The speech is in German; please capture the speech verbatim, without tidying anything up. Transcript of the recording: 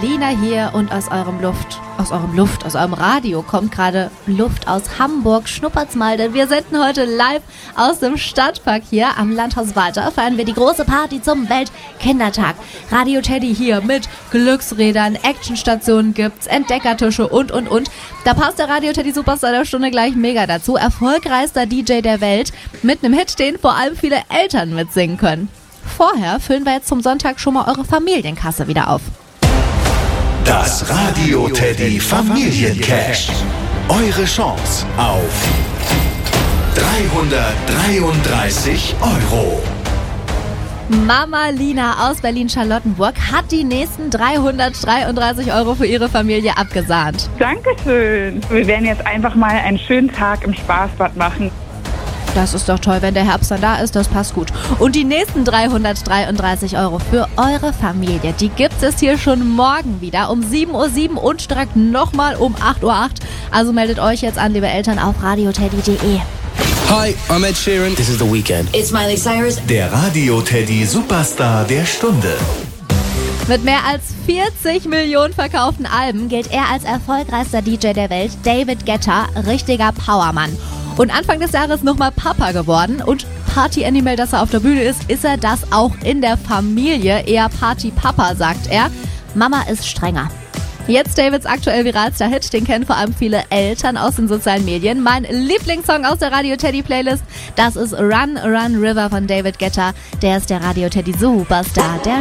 Lina hier und aus eurem Luft, aus eurem Luft, aus eurem Radio kommt gerade Luft aus Hamburg. Schnuppert's mal, denn wir senden heute live aus dem Stadtpark hier am Landhaus Walter. Feiern wir die große Party zum Weltkindertag. Radio Teddy hier mit Glücksrädern, Actionstationen gibt's, Entdeckertische und, und, und. Da passt der Radio Teddy Superstar der Stunde gleich mega dazu. Erfolgreichster D J der Welt mit einem Hit, den vor allem viele Eltern mitsingen können. Vorher füllen wir jetzt zum Sonntag schon mal eure Familienkasse wieder auf. Das Radio Teddy Familiencash. Eure Chance auf dreihundertdreiunddreißig Euro. Mama Lina aus Berlin-Charlottenburg hat die nächsten dreihundertdreiunddreißig Euro für ihre Familie abgesahnt. Dankeschön. Wir werden jetzt einfach mal einen schönen Tag im Spaßbad machen. Das ist doch toll, wenn der Herbst dann da ist, das passt gut. Und die nächsten dreihundertdreiunddreißig Euro für eure Familie, die gibt es hier schon morgen wieder um sieben Uhr sieben und direkt nochmal um acht Uhr acht. Also meldet euch jetzt an, liebe Eltern, auf radioteddy punkt de. Hi, I'm Ed Sheeran. This is The Weeknd. It's Miley Cyrus. Der Radio Teddy Superstar der Stunde. Mit mehr als vierzig Millionen verkauften Alben gilt er als erfolgreichster D J der Welt, David Guetta, richtiger Powermann. Und Anfang des Jahres nochmal Papa geworden und Party-Animal, dass er auf der Bühne ist, ist er das auch in der Familie. Eher Party-Papa, sagt er. Mama ist strenger. Jetzt Davids aktuell viralster Hit, den kennen vor allem viele Eltern aus den sozialen Medien. Mein Lieblingssong aus der Radio Teddy Playlist, das ist Run, Run, River von David Guetta. Der ist der Radio Teddy Superstar der